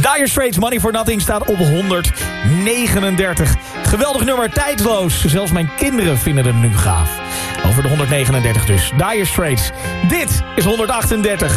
Dire Straits, Money for Nothing staat op 139. Geweldig nummer, tijdloos. Zelfs mijn kinderen vinden het nu gaaf. Over de 139 dus. Dire Straits. Dit is 138.